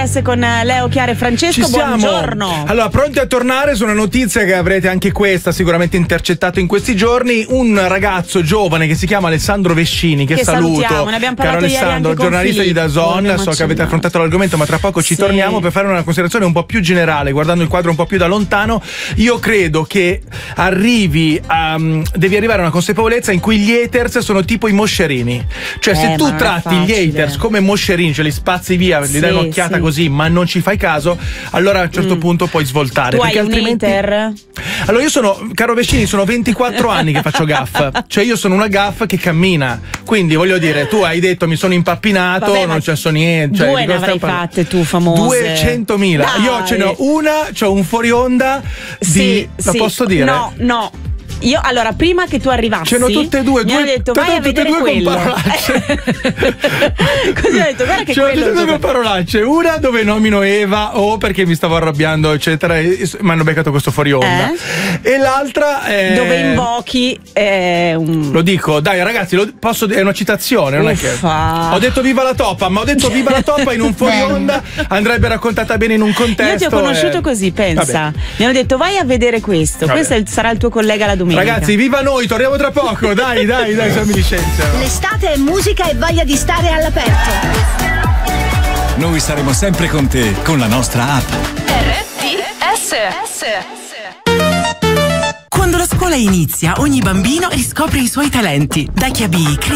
Con Leo, Chiara e Francesco, buongiorno. Allora, pronti a tornare su una notizia che avrete anche questa sicuramente intercettato in questi giorni. Un ragazzo giovane che si chiama Alessandro Vescini, che saluto, ne abbiamo caro parlato ieri Alessandro, anche con giornalista di DAZN. So che avete affrontato l'argomento, ma tra poco ci torniamo per fare una considerazione un po' più generale, guardando il quadro un po' più da lontano. Io credo che devi arrivare a una consapevolezza in cui gli haters sono tipo i moscerini. Cioè, se tu tratti gli haters come moscerini, cioè li spazzi via, gli dai un'occhiata così, ma non ci fai caso, allora a un certo punto puoi svoltare. Tu perché hai altrimenti... un hater? Allora, io sono, caro Vescini, sono 24 anni che faccio gaff. Cioè, io sono una gaff che cammina. Quindi, voglio dire, tu hai detto mi sono impappinato, non c'è niente. Cioè, due ne avrai fatte tu, famose. 200.000. Dai. Io ce n'ho una, c'ho un fuori onda di... Lo posso dire? No. Io, allora, prima che tu arrivassi, ce n'ho tutte e due. Mi hanno detto, vai a vedere quello. Con parolacce. Così ho detto, guarda che quello. Tutte e due con parolacce. Una dove nomino Eva perché mi stavo arrabbiando, eccetera, e mi hanno beccato questo fuori onda. E l'altra è... dove invochi Lo dico, dai ragazzi, è una citazione, non è che... Ho detto viva la Topa, ma ho detto viva la Topa in un fuori onda, andrebbe raccontata bene in un contesto. Io ti ho conosciuto così, pensa. Mi hanno detto, vai a vedere questo. Questo sarà il tuo collega la domenica. Ragazzi, viva noi, torniamo tra poco. Dai, se mi licenziano. L'estate è musica e voglia di stare all'aperto. Noi saremo sempre con te con la nostra app. RDS. Quando la scuola inizia, ogni bambino riscopre i suoi talenti. Da Chiabi